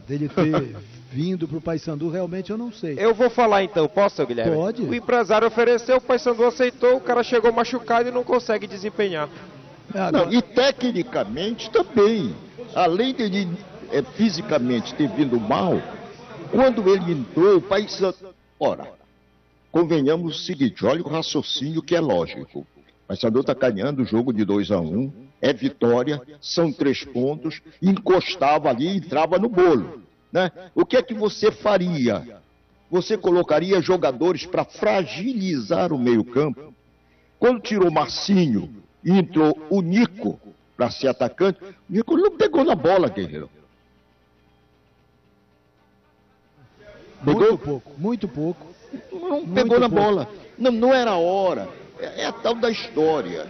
dele ter vindo para o Paysandu, realmente eu não sei. Eu vou falar então, posso, seu Guilherme? Pode. O empresário ofereceu, o Paysandu aceitou, o cara chegou machucado e não consegue desempenhar. Não, e tecnicamente também, além dele fisicamente ter vindo mal, quando ele entrou, o Paysandu... Ora, convenhamos o seguinte, olha o raciocínio que é lógico. O Paysandu está ganhando o jogo de 2-1, é vitória, são 3 pontos, encostava ali e entrava no bolo. Né? O que é que você faria? Você colocaria jogadores para fragilizar o meio-campo? Quando tirou Marcinho e entrou o Nico para ser atacante, o Nico não pegou na bola, Guerreiro. Muito pouco, muito pouco. Não pegou na bola. Não era a hora. É a tal da história.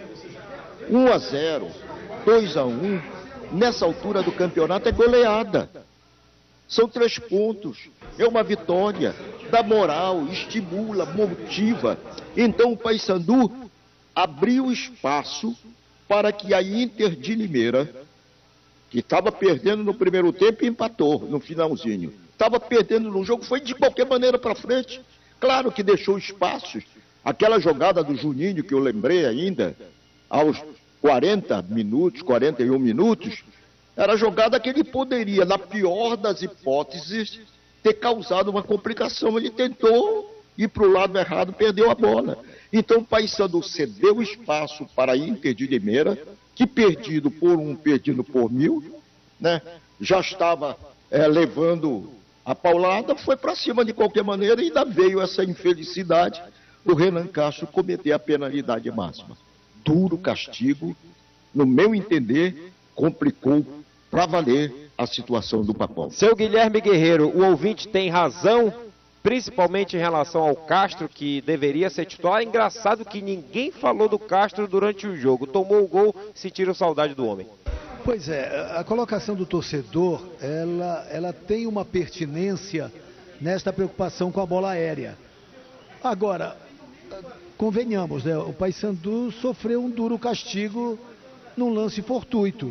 1-0, 2-1, nessa altura do campeonato é goleada. São 3 pontos. É uma vitória. Dá moral, estimula, motiva. Então o Paysandu abriu espaço para que a Inter de Limeira, que estava perdendo no primeiro tempo, empatou no finalzinho. Estava perdendo no jogo, foi de qualquer maneira para frente. Claro que deixou espaços. Aquela jogada do Juninho, que eu lembrei ainda, aos 40 minutos, 41 minutos, era a jogada que ele poderia, na pior das hipóteses, ter causado uma complicação. Ele tentou ir para o lado errado, perdeu a bola. Então o Paysandu cedeu espaço para a Inter de Limeira, que perdido por 1, perdido por 1000, né? Já estava levando a paulada, foi para cima de qualquer maneira e ainda veio essa infelicidade do Renan Castro cometer a penalidade máxima. Duro castigo, no meu entender, complicou para valer a situação do Papão. Seu Guilherme Guerreiro, o ouvinte tem razão, principalmente em relação ao Castro, que deveria ser titular. É engraçado que ninguém falou do Castro durante o jogo. Tomou o gol, sentiram saudade do homem. Pois é, a colocação do torcedor, ela tem uma pertinência nesta preocupação com a bola aérea. Agora, convenhamos, né? O Paysandu sofreu um duro castigo num lance fortuito.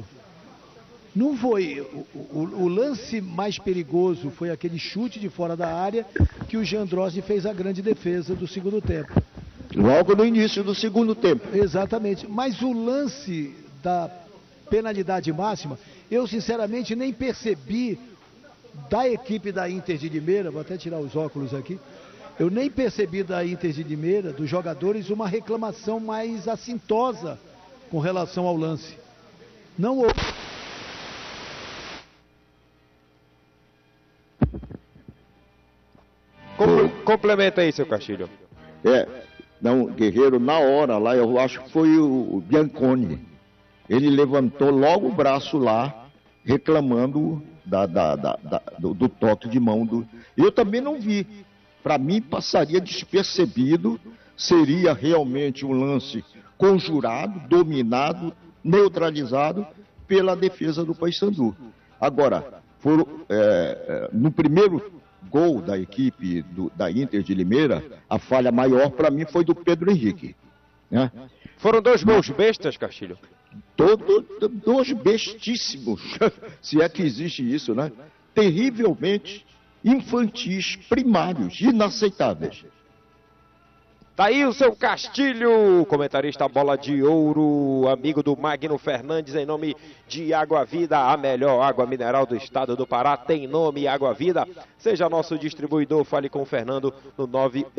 Não foi. O lance mais perigoso foi aquele chute de fora da área que o Jean Drosde fez a grande defesa do segundo tempo. Logo no início do segundo tempo. Exatamente. Mas o lance da penalidade máxima, eu sinceramente nem percebi da equipe da Inter de Limeira, vou até tirar os óculos aqui, eu nem percebi da Inter de Limeira, dos jogadores, uma reclamação mais assintosa com relação ao lance. Não houve. Complementa aí, seu Castilho. Não, Guerreiro, na hora lá, eu acho que foi o Bianconi. Ele levantou logo o braço lá, reclamando do toque de mão. Eu também não vi. Para mim, passaria despercebido, seria realmente um lance conjurado, dominado, neutralizado pela defesa do Paysandu. Agora, no primeiro gol da equipe da Inter de Limeira, a falha maior para mim foi do Pedro Henrique. Né? Foram 2 gols bestas, Castilho? Dois bestíssimos, se é que existe isso, né? Terrivelmente infantis, primários, inaceitáveis. Tá aí o seu Castilho, comentarista Bola de Ouro, amigo do Magno Fernandes, em nome de Água Vida, a melhor água mineral do estado do Pará, tem nome Água Vida. Seja nosso distribuidor, fale com o Fernando no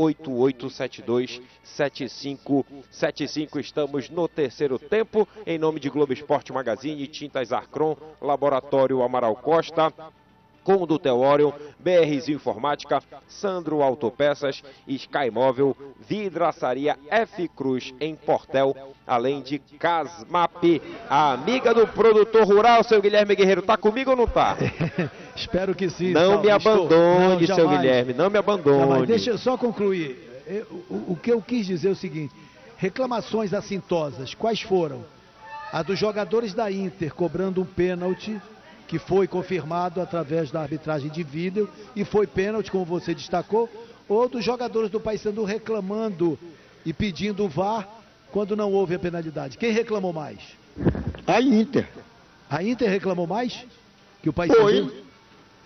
988727575. Estamos no terceiro tempo, em nome de Globo Esporte Magazine, Tintas Arcron, Laboratório Amaral Costa, Condutel Orion, BRZ Informática, Sandro Autopeças, Sky Móvel, Vidraçaria F Cruz em Portel, além de Casmap, a amiga do produtor rural, seu Guilherme Guerreiro. Tá comigo ou não tá? Espero que sim. Não me abandone, seu Guilherme, não me abandone. Deixa eu só concluir. O que eu quis dizer é o seguinte: reclamações assintosas, quais foram? A dos jogadores da Inter cobrando um pênalti, que foi confirmado através da arbitragem de vídeo, e foi pênalti, como você destacou, ou dos jogadores do Paysandu reclamando e pedindo o VAR quando não houve a penalidade. Quem reclamou mais? A Inter. A Inter reclamou mais que o Paysandu? Foi.